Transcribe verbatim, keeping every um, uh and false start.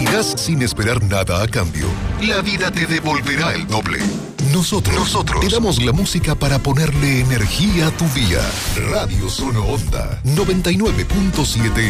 llegas sin esperar nada a cambio, la vida te devolverá el doble. Nosotros, Nosotros te damos la música para ponerle energía a tu día. Radio Sono Onda noventa y nueve punto siete